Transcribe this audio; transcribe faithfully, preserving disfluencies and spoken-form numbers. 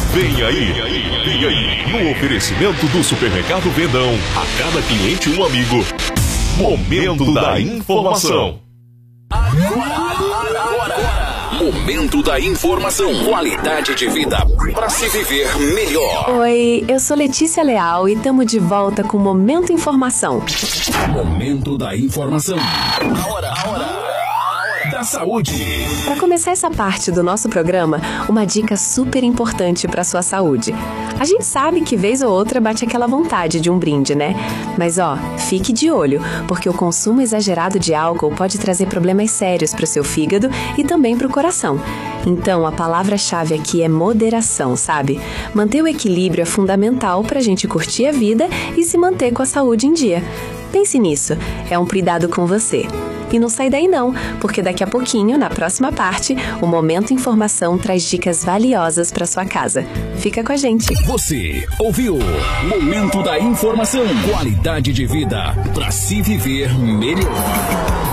Vem aí, vem aí, no oferecimento do Supermercado Vendão, a cada cliente um amigo. Momento da informação. Agora, agora, agora. Momento da informação. Qualidade de vida para se viver melhor. Oi, eu sou Letícia Leal e estamos de volta com o Momento Informação. Momento da informação. A hora, a hora, a hora da saúde. Para começar essa parte do nosso programa, uma dica super importante para sua saúde. A gente sabe que vez ou outra bate aquela vontade de um brinde, né? Mas ó, fique de olho, porque o consumo exagerado de álcool pode trazer problemas sérios para o seu fígado e também para o coração. Então, a palavra-chave aqui é moderação, sabe? Manter o equilíbrio é fundamental para a gente curtir a vida e se manter com a saúde em dia. Pense nisso, é um cuidado com você. E não sai daí não, porque daqui a pouquinho, na próxima parte, o Momento Informação traz dicas valiosas para sua casa. Fica com a gente. Você ouviu Momento da Informação. Qualidade de vida para se viver melhor.